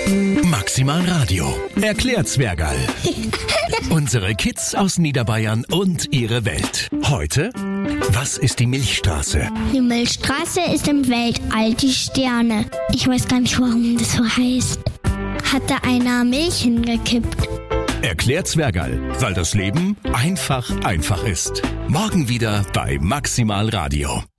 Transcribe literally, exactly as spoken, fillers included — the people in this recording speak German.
Maximal Radio. Erklärt Zwergerl. Unsere Kids aus Niederbayern und ihre Welt. Heute, was ist die Milchstraße? Die Milchstraße ist im Weltall die Sterne. Ich weiß gar nicht, warum das so heißt. Hat da einer Milch hingekippt? Erklärt Zwergerl, weil das Leben einfach einfach ist. Morgen wieder bei Maximal Radio.